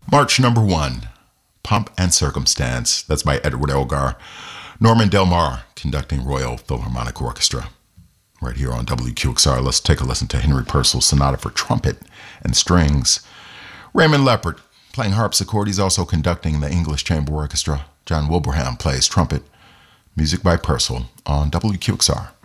March number 1, Pomp and Circumstance. That's by Edward Elgar. Norman Del Mar conducting Royal Philharmonic Orchestra. Right here on WQXR, let's take a listen to Henry Purcell's Sonata for Trumpet and Strings. Raymond Leppard playing harpsichord. He's also conducting the English Chamber Orchestra. John Wilbraham plays trumpet. Music by Purcell on WQXR.